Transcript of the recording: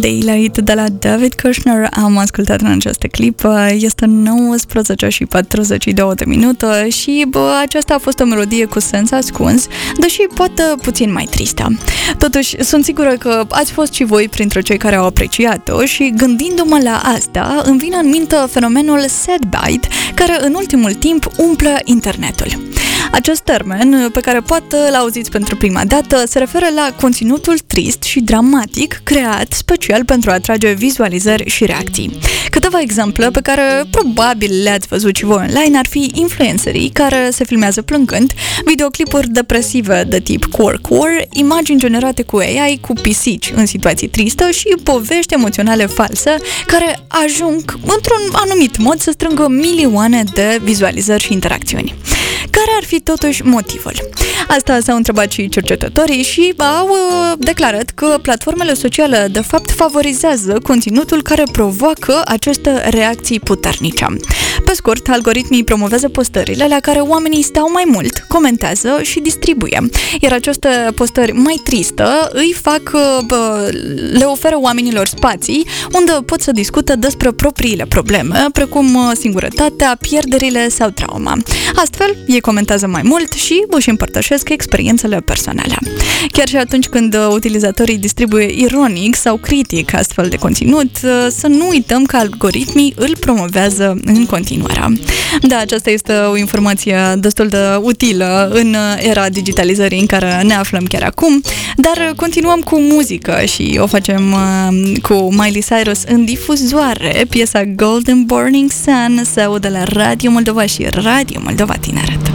Daylight de la David Kushner am ascultat în această clipă. Este 19 și 42 de minute și aceasta a fost o melodie cu sens ascuns, deși poate puțin mai tristă. Totuși, sunt sigură că ați fost și voi printre cei care au apreciat-o și gândindu-mă la asta, îmi vine în minte fenomenul sadbite, care în ultimul timp umplă internetul. Acest termen, pe care poate l-auziți pentru prima dată, se referă la conținutul trist și dramatic creat special pentru a atrage vizualizări și reacții. Câteva exemple pe care probabil le-ați văzut și voi online ar fi influencerii care se filmează plângând, videoclipuri depresive de tip core, imagini generate cu AI, cu pisici în situații triste și povești emoționale false care ajung într-un anumit mod să strângă milioane de vizualizări și interacțiuni. Care ar fi totuși motivul? Asta s-au întrebat și cercetătorii și au declarat că platformele sociale de fapt favorizează conținutul care provoacă aceste reacții puternice. Pe scurt, algoritmii promovează postările la care oamenii stau mai mult, comentează și distribuie. Iar aceste postări mai triste le oferă oamenilor spații unde pot să discute despre propriile probleme, precum singurătatea, pierderile sau trauma. Astfel, ei comentează mai mult și își împărtășesc experiențele personale. Chiar și atunci când utilizatorii distribuie ironic sau critic astfel de conținut, să nu uităm că algoritmii îl promovează în continuare. Da, aceasta este o informație destul de utilă în era digitalizării în care ne aflăm chiar acum, dar continuăm cu muzică și o facem cu Miley Cyrus în difuzoare, piesa Golden Burning Sun se aude la Radio Moldova și Radio Moldova Tineret.